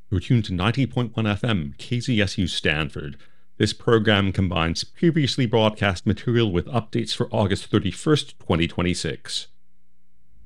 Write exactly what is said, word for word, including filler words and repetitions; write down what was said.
You're tuned to ninety point one F M, K Z S U Stanford. This program combines previously broadcast material with updates for August thirty-first, twenty twenty-six.